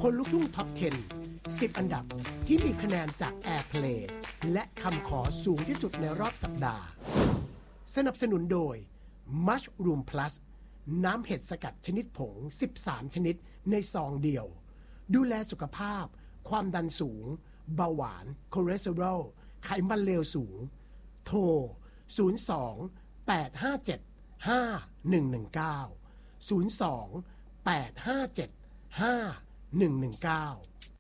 คนลุกทุ่งท็อป 10 10 อันดับที่มีคะแนนจาก Airplay และคำขอสูงที่สุดในรอบสัปดาห์สนับสนุนโดย Mushroom Plus น้ำเห็ดสกัดชนิดผง13ชนิดในซองเดียวดูแลสุขภาพความดันสูงเบาหวานคอเลสเตอรอลไขมันเลวสูงโทร02 857 5119 02 857 5119